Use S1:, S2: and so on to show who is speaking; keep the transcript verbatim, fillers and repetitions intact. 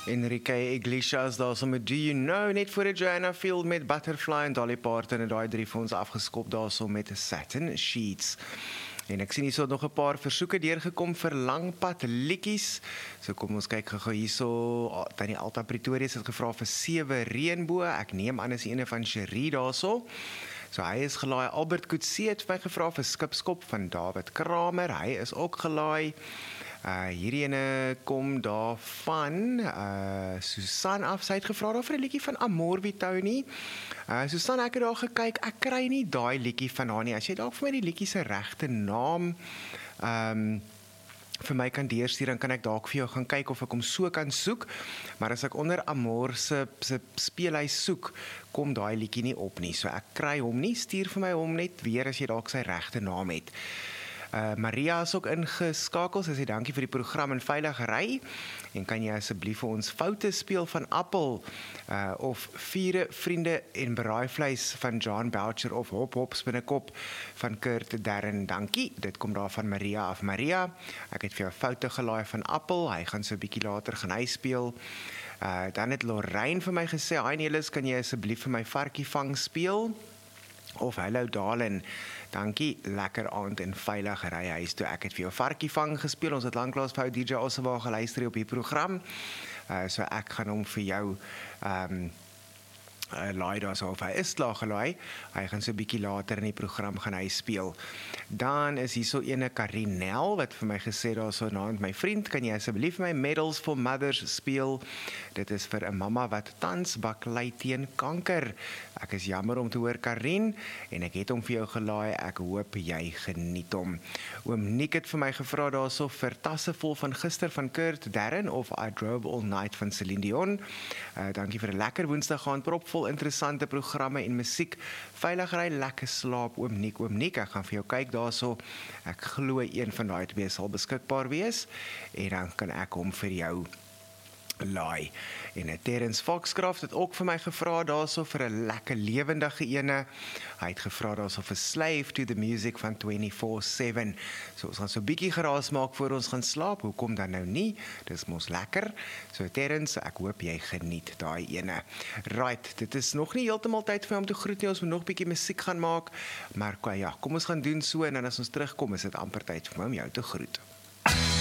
S1: Enrique Iglesias daar so met Do You Know, net voor die Joanna Field met Butterfly en Dolly Parton en daai drie vir ons afgeskop daar so met Satin Sheets. En ek sien hier so nog 'n paar versoeke deurgekom vir langpad liedjies. So kom ons kyk gou hierso. Tannie Alta Pretoria het gevra vir sewe reënboë. Ek neem aan is ene van Cherie daarso. So hy is gelaai. Albert Coetzee het my gevra vir Skipskop van David Kramer. Hy is ook gelaai. Uh, hierdie ene kom daar van uh, Susan af. Sy het gevra daar vir 'n liedjie van Amor Vitoni. Uh, Susan, ek het daar gekyk. Ek kry nie daai liedjie van haar nie. As jy dalk vir my die liedjie se regte naam um, vir my kan deurstuur, dan kan ek dalk vir jou gaan kyk of ek hom so kan soek. Maar as ek onder Amor se, se speelhuis soek, kom daai liedjie nie op nie. So ek kry hom nie. Stuur vir my hom net weer as jy dalk sy regte naam het. Uh, Maria is ook ingeskakel. Sy sê dankie vir die program en veilig ry. En kan jy asseblief vir ons foute speel van Appel uh, of Vierde Vriende en Braaivleis van John Boucher of Hop Hop Spinnekop van Kurt Darren. Dankie. Dit kom daar van Maria af. Maria, ek het vir jou foute gelaai van Appel. Hy gaan so 'n bietjie later gaan hy speel. Uh, dan het Lorraine vir my gesê, "Hi Nelis, kan jy asseblief vir my Varkie Vang speel?" Of hallo Dalen, dankie, lekker aand en veilig ry huis toe. Ek het vir jou Varkie Vang gespeel, ons het lanklaas vir jou D J Ossewa geluister op die program, uh, so ek gaan hom vir jou um, uh, laai daar so, of hy is klaar gelaai, hy gaan so 'n bietjie later in die program gaan hy speel. Dan is hier so ene Karinel, wat vir my gesê daar so naand, my vriend, kan jy asseblief my Medals for Mothers speel? Dit is vir 'n mamma wat tans baklei teen kanker. Ek is jammer om te hoor, Karin, en ek het hom vir jou gelaai, ek hoop jy geniet hom. Oom Nick het vir my gevra daarso vir Tasse Vol van Gister van Kurt Darren of I Drove All Night van Celine Dion. Uh, dankie vir 'n lekker woensdag gaan, propvol interessante programme en musiek. Veilig ry, lekker slaap, oom Nick, oom Nick, ek gaan vir jou kyk daarso. Ek glo een van daai twee sal beskikbaar wees en dan kan ek hom vir jou laai. En Terence Foxcroft het ook vir my gevra daarso vir 'n lekker lewendige ene. Hy het gevra daarso vir Slave to the Music van twenty-four seven. So ons gaan so 'n bietjie geraas maak voor ons gaan slaap. Hoekom dan nou nie? Dis mos lekker. So Terence, ek hoop jy geniet daai ene. Right, dit is nog nie heeltemal tyd vir my om te groet nie. Ons moet nog 'n bietjie musiek gaan maak. Maar ja, kom ons gaan doen so en dan as ons terugkom is dit amper tyd vir my om jou te groet.